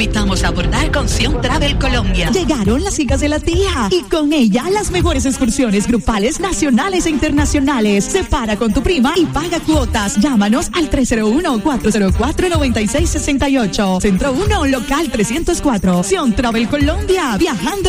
invitamos a abordar con Sion Travel Colombia. Llegaron las hijas de la tía y con ella las mejores excursiones grupales nacionales e internacionales. Separa con tu prima y paga cuotas. Llámanos al 301-404-9668. Centro 1, local 304. Sion Travel Colombia. Viajando